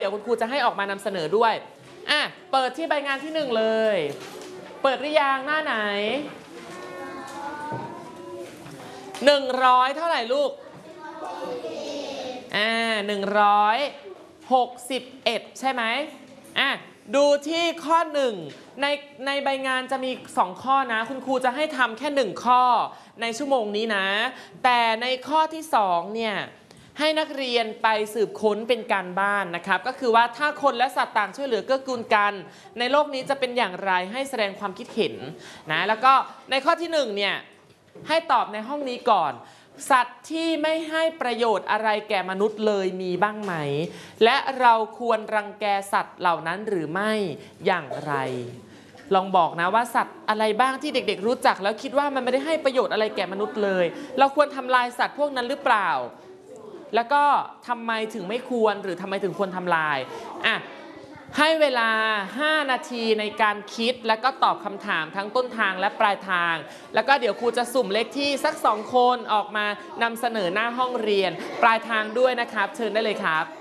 เดี๋ยวคุณครูจะให้ออกมานำเสนอด้วยเปิดที่ใบงานที่1เลยเปิดหรือยังหน้าไหน100เท่าไหร่ลูก161ใช่ไหมดูที่ข้อ1ในใบงานจะมี2ข้อนะคุณครูจะให้ทำแค่1ข้อในชั่วโมงนี้นะแต่ในข้อที่2เนี่ยให้นักเรียนไปสืบค้นเป็นการบ้านนะครับก็คือว่าถ้าคนและสัตว์ต่างช่วยเหลือเกื้อกูลกันในโลกนี้จะเป็นอย่างไรให้แสดงความคิดเห็นนะแล้วก็ในข้อที่1เนี่ยให้ตอบในห้องนี้ก่อนสัตว์ที่ไม่ให้ประโยชน์อะไรแก่มนุษย์เลยมีบ้างไหมและเราควรรังแกสัตว์เหล่านั้นหรือไม่อย่างไรลองบอกนะว่าสัตว์อะไรบ้างที่เด็กๆรู้จักแล้วคิดว่ามันไม่ได้ให้ประโยชน์อะไรแก่มนุษย์เลยเราควรทำลายสัตว์พวกนั้นหรือเปล่าแล้วก็ทำไมถึงไม่ควรหรือทำไมถึงควรทำลายให้เวลา5นาทีในการคิดแล้วก็ตอบคำถามทั้งต้นทางและปลายทางแล้วก็เดี๋ยวครูจะสุ่มเลขที่สัก2คนออกมานำเสนอหน้าห้องเรียนปลายทางด้วยนะครับเชิญได้เลยครับ